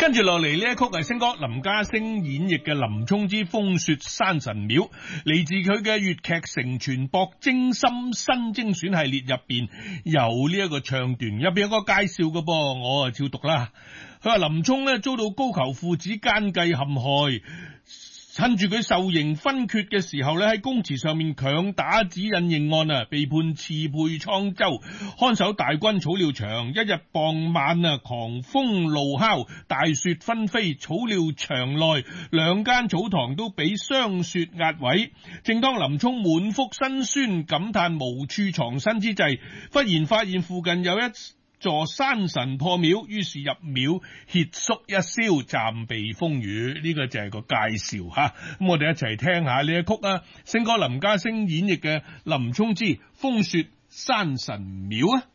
跟住落嚟呢一曲係星哥林家聲演繹嘅林沖之風雪山神廟，嚟自佢嘅粵劇承傳博精深新精選系列入邊有呢一個唱段，入邊有個介紹嘅噃，我照讀啦。佢話林沖呢遭到高俅父子奸計陷害，趁住佢受刑分決嘅時候咧，喺公祠上面強打指引認案啊，被判刺配滄州，看守大軍草料場。一日傍晚啊，狂風怒哮，大雪紛飛，草料場內兩間草堂都俾霜雪壓毀。正當林沖滿腹辛酸，感嘆無處藏身之際，忽然發現附近有一座山神破廟，於是入廟歇宿一宵，暫避風雨。呢個就係個介紹吓，咁我哋一齊聽下呢一曲啊，星哥林家聲演繹嘅林沖之風雪山神廟啊。